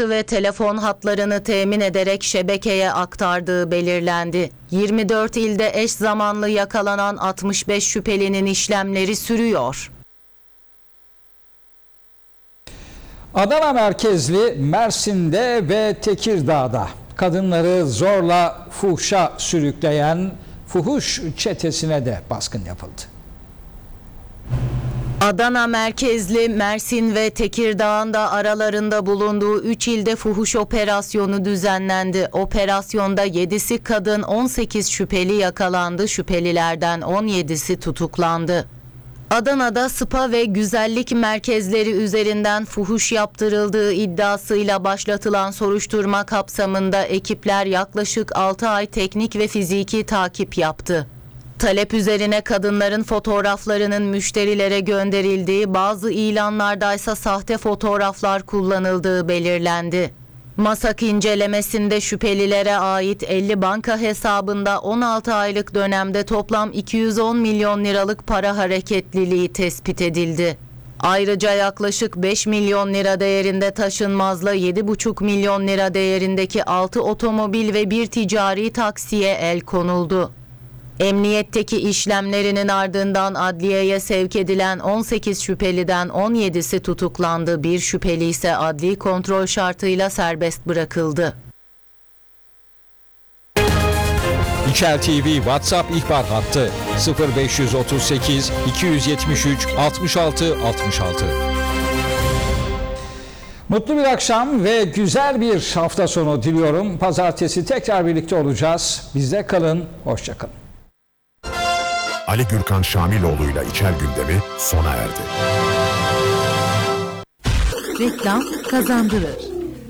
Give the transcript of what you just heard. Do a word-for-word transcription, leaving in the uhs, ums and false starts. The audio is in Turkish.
kartı ve telefon hatlarını temin ederek şebekeye aktardığı belirlendi. yirmi dört ilde eş zamanlı yakalanan altmış beş şüphelinin işlemleri sürüyor. Adana merkezli Mersin'de ve Tekirdağ'da kadınları zorla fuhşa sürükleyen fuhuş çetesine de baskın yapıldı. Adana merkezli Mersin ve Tekirdağ'ın da aralarında bulunduğu üç ilde fuhuş operasyonu düzenlendi. Operasyonda yedisi kadın, on sekiz şüpheli yakalandı. Şüphelilerden on yedisi tutuklandı. Adana'da spa ve güzellik merkezleri üzerinden fuhuş yaptırıldığı iddiasıyla başlatılan soruşturma kapsamında ekipler yaklaşık altı ay teknik ve fiziki takip yaptı. Talep üzerine kadınların fotoğraflarının müşterilere gönderildiği, bazı ilanlardaysa sahte fotoğraflar kullanıldığı belirlendi. MASAK incelemesinde şüphelilere ait elli banka hesabında on altı aylık dönemde toplam iki yüz on milyon liralık para hareketliliği tespit edildi. Ayrıca yaklaşık beş milyon lira değerinde taşınmazla yedi buçuk milyon lira değerindeki altı otomobil ve bir ticari taksiye el konuldu. Emniyetteki işlemlerinin ardından adliyeye sevk edilen on sekiz şüpheliden on yedisi tutuklandı. Bir şüpheli ise adli kontrol şartıyla serbest bırakıldı. İçel T V WhatsApp ihbar hattı sıfır beş otuz sekiz iki yetmiş üç altmış altı altmış altı. Mutlu bir akşam ve güzel bir hafta sonu diliyorum. Pazartesi tekrar birlikte olacağız. Bizde kalın, hoşça kalın. Ali Gürkan Şamiloğlu'yla İçel Gündemi sona erdi. Reklam kazandırır.